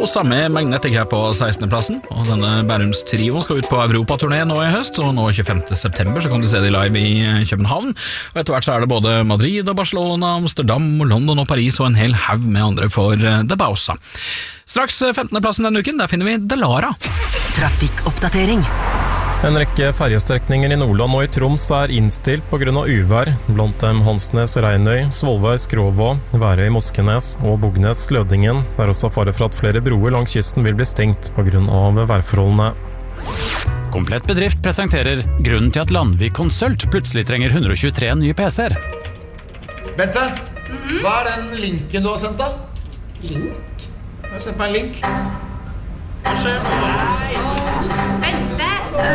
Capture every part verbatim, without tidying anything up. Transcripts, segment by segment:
Bausa med Magnetic her på sekstendeplassen, og denne Bærums-trioen skal ut på Europaturné nå i høst, og nå tjuefemte september så kan du se de live i København, og etter hvert så er det både Madrid og Barcelona, Amsterdam og London og Paris og en hel haug med andre for The Bausa. Straks femtendeplassen denne uken, der finner vi Delara. Trafikkoppdatering. En rekke ferjestrekninger i Nordland og i Troms er innstilt på grunn av uvær, blant dem Hansnes, Reinøy, Svolvær, Skråvå, Værøy, Moskenes og Bognes, Lødingen. Det er også fare for at flere broer langs kysten vil bli stengt på grunn av værforholdene. Komplett Bedrift presenterer grunnen til at Landvik Consult plutselig trenger one hundred twenty-three nye P C-er. Bente, mm-hmm. Hva er den linken du har sendt da? Link? Jeg har sendt meg en link. Hva skjer nå? Bente!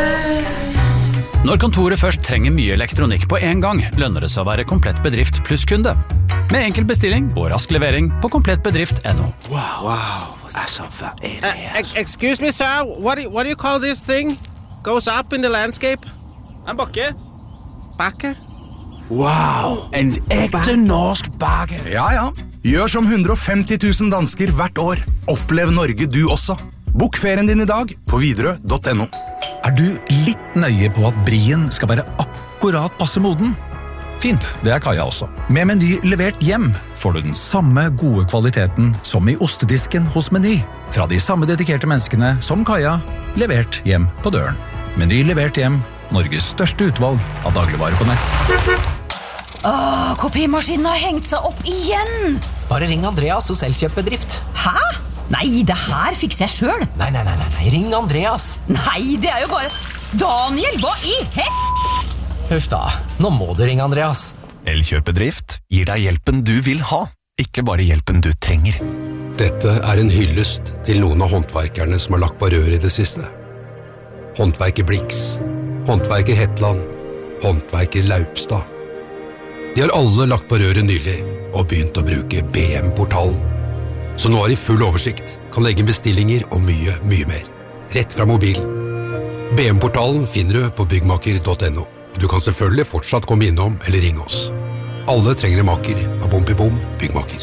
Når kontoret først trenger mye elektronikk på en gang, lønner det seg å være Komplett Bedrift pluss kunde. Med enkel bestilling og rask levering på komplett bedrift punktum no. Wow, wow. Altså, hva er det her? Uh, excuse me, sir. What do, what do you call this thing? Goes up in the landscape? En bakke. Bakke? Wow, en ekte norsk bakke. Ja, ja. Gjør som one hundred fifty thousand dansker hvert år. Opplev Norge du også. Bok ferien din i dag på Widerøe punktum no. Er du litt nøye på at brien skal være akkurat passe moden? Fint, det er Kaja også. Med Meny levert hjem får du den samme gode kvaliteten som i ostedisken hos Meny. Fra de samme dedikerte menneskene som Kaja, levert hjem på døren. Meny levert hjem, Norges største utvalg av dagligvarer på nett. Åh, kopimaskinen har hengt seg opp igjen! Bare ring Andreas hos Elkjøp-bedrift. Hæ? Nei, det her fikser jeg selv. Nei, nei, nei, nei, ring Andreas. Nei, det er jo bare... Daniel, hva i hett? Huff da, nå må du ringe Andreas. Elkjøp-bedrift gir deg hjelpen du vil ha, ikke bare hjelpen du trenger. Dette er en hyllest til noen av håndverkerne som har lagt på rør i det siste. Håndverker Blix, håndverker Hetland, håndverker Laupstad. De har alle lagt på røret nylig og begynt å bruke B M-portalen. Så nå har de full oversikt, kan legge bestillinger og mye, mye mer. Rett fra mobilen. B M-portalen finner du på byggmaker punktum no. Du kan selvfølgelig fortsatt komme innom eller ringe oss. Alle trenger en maker av Bompibom byggmaker.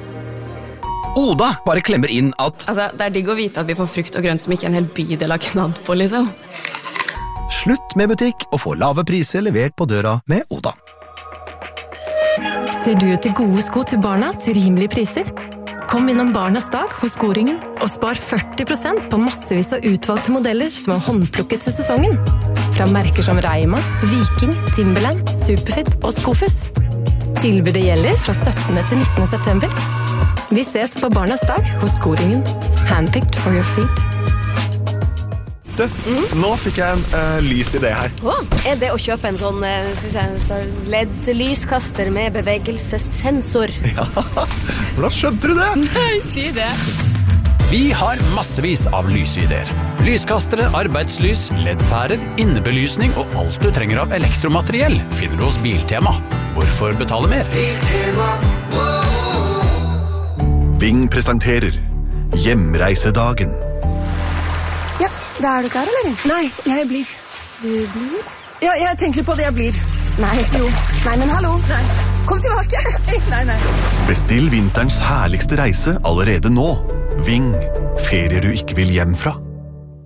Oda bare klemmer inn at... Altså, det er digg å vite at vi får frukt og grønt som ikke en hel bydel har knadd på, liksom. Slutt med butikk og få lave priser levert på døra med Oda. Ser du etter gode sko til barna til rimelige priser? Kom innom Barnas dag hos Skoringen og spar førti prosent på massevis av utvalgte modeller som er håndplukket til sesongen. Fra merker som Reima, Viking, Timberland, Superfit og Skofus. Tilbudet gjelder fra syttende til nittende september. Vi ses på Barnas dag hos Skoringen. Handpicked for your feet. Du, mm. nå fikk jeg en uh, lys idé her. Oh, er det å kjøpe en sånn, uh, skal vi se, L E D-lyskaster med bevegelsessensor? Ja, hvordan skjønte du det? Nei, si det. Vi har massevis av lysideer. Lyskastere, arbeidslys, L E D-pærer, innebelysning og alt du trenger av elektromateriell finner du hos Biltema. Hvorfor betale mer? Biltema. Ving presenterer Hjemreisedagen. Ja, da er du klar, eller? Nei, jeg blir. Du blir? Ja, jeg tenker på det jeg blir. Nei, jo. Nei, men hallo. Nei. Kom tilbake. Nei, nei. Bestill vinterens herligste reise allerede nå. Ving. Ferier du ikke vil hjem fra.